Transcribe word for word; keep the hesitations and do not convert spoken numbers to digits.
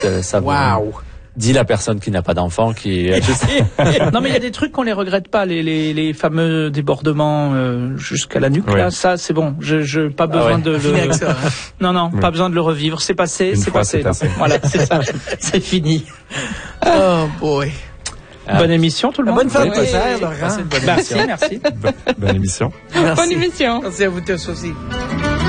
Euh, ça Waouh. Dit la personne qui n'a pas d'enfant, qui. Non, mais il y a des trucs qu'on les regrette pas, les les, les fameux débordements euh, jusqu'à la nuque. Oui. Là, ça c'est bon. Je je pas besoin ouais. de Fini avec le. ça, hein. Non non, Oui. pas besoin de le revivre. C'est passé, Une c'est fois, passé. c'est passé. Voilà, c'est ça. C'est fini. Oh boy. Ah. Bonne émission tout le monde. Bonne fête, Oui, mon oui. cher Laurent. Passez une bonne Merci, émission. merci. Bonne émission. Merci. Bonne émission. Merci à vous tous aussi.